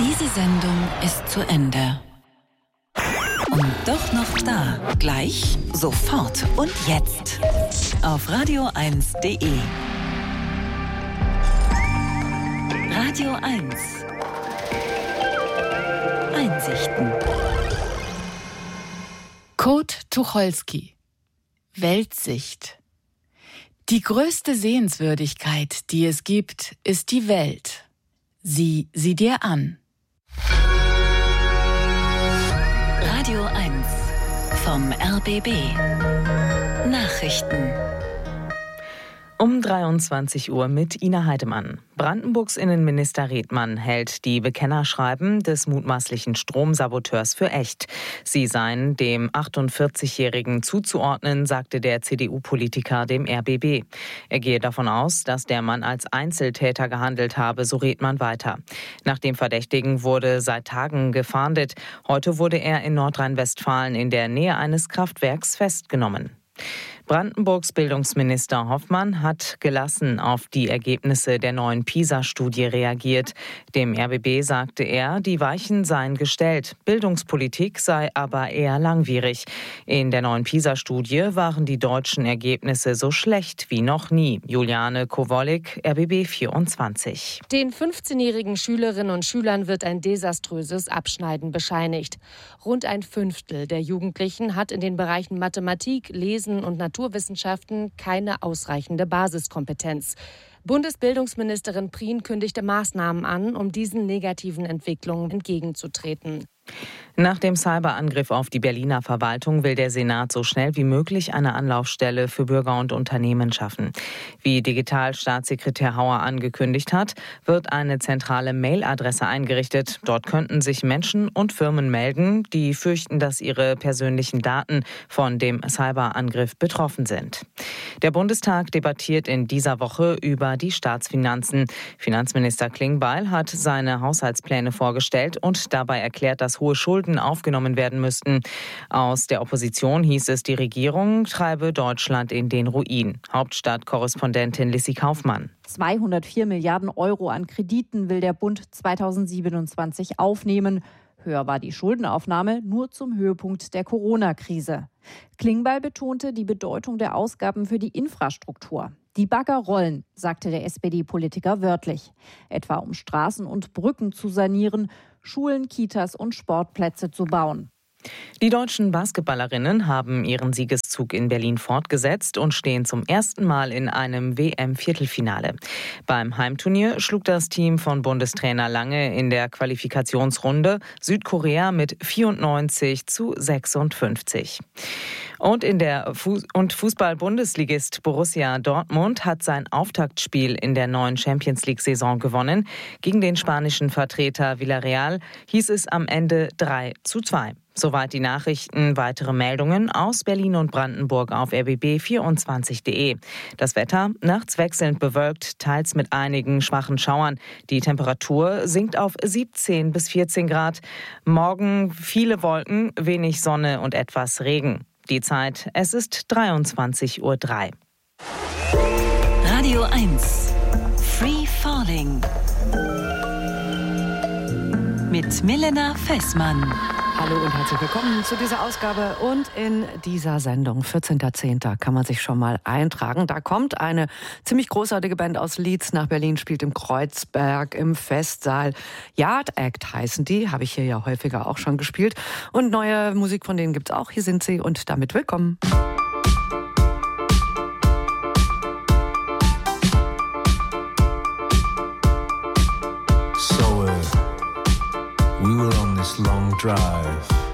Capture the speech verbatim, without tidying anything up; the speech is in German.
Diese Sendung ist zu Ende. Und doch noch da. Gleich, sofort und jetzt. Auf radio eins punkt de. Radio eins. Einsichten. Kurt Tucholsky. Weltsicht. Die größte Sehenswürdigkeit, die es gibt, ist die Welt. Sieh sie dir an. Radio eins vom R B B. Nachrichten. Um dreiundzwanzig Uhr mit Ina Heidemann. Brandenburgs Innenminister Redmann hält die Bekennerschreiben des mutmaßlichen Stromsaboteurs für echt. Sie seien dem achtundvierzigjährigen zuzuordnen, sagte der C D U-Politiker dem R B B. Er gehe davon aus, dass der Mann als Einzeltäter gehandelt habe, so Redmann weiter. Nach dem Verdächtigen wurde seit Tagen gefahndet. Heute wurde er in Nordrhein-Westfalen in der Nähe eines Kraftwerks festgenommen. Brandenburgs Bildungsminister Hoffmann hat gelassen auf die Ergebnisse der neuen PISA-Studie reagiert. Dem R B B sagte er, die Weichen seien gestellt. Bildungspolitik sei aber eher langwierig. In der neuen PISA-Studie waren die deutschen Ergebnisse so schlecht wie noch nie. Juliane Kowolik, R B B vierundzwanzig. Den fünfzehnjährigen Schülerinnen und Schülern wird ein desaströses Abschneiden bescheinigt. Rund ein Fünftel der Jugendlichen hat in den Bereichen Mathematik, Lesen und Naturwissenschaften keine ausreichende Basiskompetenz. Bundesbildungsministerin Prien kündigte Maßnahmen an, um diesen negativen Entwicklungen entgegenzutreten. Nach dem Cyberangriff auf die Berliner Verwaltung will der Senat so schnell wie möglich eine Anlaufstelle für Bürger und Unternehmen schaffen. Wie Digitalstaatssekretär Hauer angekündigt hat, wird eine zentrale Mailadresse eingerichtet. Dort könnten sich Menschen und Firmen melden, die fürchten, dass ihre persönlichen Daten von dem Cyberangriff betroffen sind. Der Bundestag debattiert in dieser Woche über die Staatsfinanzen. Finanzminister Klingbeil hat seine Haushaltspläne vorgestellt und dabei erklärt, dass hohe Schulden aufgenommen werden müssten. Aus der Opposition hieß es, die Regierung treibe Deutschland in den Ruin. Hauptstadtkorrespondentin Lissy Kaufmann. zweihundertvier Milliarden Euro an Krediten will der Bund zweitausendsiebenundzwanzig aufnehmen. Höher war die Schuldenaufnahme nur zum Höhepunkt der Corona-Krise. Klingbeil betonte die Bedeutung der Ausgaben für die Infrastruktur. Die Bagger rollen, sagte der S P D-Politiker wörtlich. Etwa um Straßen und Brücken zu sanieren, Schulen, Kitas und Sportplätze zu bauen. Die deutschen Basketballerinnen haben ihren Siegeszug in Berlin fortgesetzt und stehen zum ersten Mal in einem W M-Viertelfinale. Beim Heimturnier schlug das Team von Bundestrainer Lange in der Qualifikationsrunde Südkorea mit vierundneunzig zu sechsundfünfzig. Und in der Fu- und Fußball-Bundesligist Borussia Dortmund hat sein Auftaktspiel in der neuen Champions-League-Saison gewonnen. Gegen den spanischen Vertreter Villarreal hieß es am Ende drei zu zwei. Soweit die Nachrichten. Weitere Meldungen aus Berlin und Brandenburg auf r b b vierundzwanzig punkt de. Das Wetter nachts wechselnd bewölkt, teils mit einigen schwachen Schauern. Die Temperatur sinkt auf siebzehn bis vierzehn Grad. Morgen viele Wolken, wenig Sonne und etwas Regen. Die Zeit, es ist dreiundzwanzig Uhr drei. Radio eins. Free Falling. Mit Milena Fessmann. Hallo und herzlich willkommen zu dieser Ausgabe und in dieser Sendung. vierzehnter zehnter kann man sich schon mal eintragen. Da kommt eine ziemlich großartige Band aus Leeds nach Berlin, spielt im Kreuzberg, im Festsaal. Yard Act heißen die, habe ich hier ja häufiger auch schon gespielt. Und neue Musik von denen gibt's auch. Hier sind sie und damit willkommen. So, uh, we were on this long drive.